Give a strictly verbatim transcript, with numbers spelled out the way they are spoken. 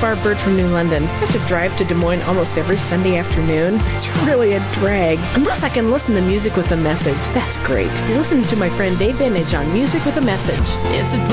Barb Bird from New London. I have to drive to Des Moines almost every Sunday afternoon. It's really a drag. Unless I can listen to music with a message. That's great. You're listening to my friend Dave Vintage on Music with a Message. It's a